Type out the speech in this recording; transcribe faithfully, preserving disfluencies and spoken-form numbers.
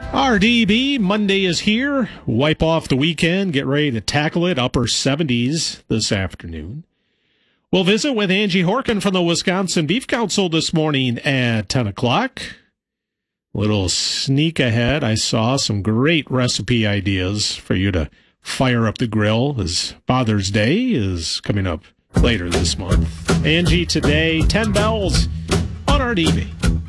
R D B, Monday is here. Wipe off the weekend, get ready to tackle it. Upper seventies this afternoon. We'll visit with Angie Horkin from the Wisconsin Beef Council this morning at ten o'clock. Little sneak ahead. I saw some great recipe ideas for you to fire up the grill as Father's Day is coming up later this month. Angie today, ten bells on R D B.